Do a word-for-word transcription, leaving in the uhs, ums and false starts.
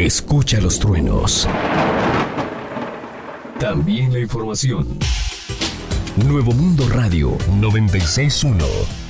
Escucha los truenos. También la información. Nuevo Mundo Radio noventa y seis punto uno.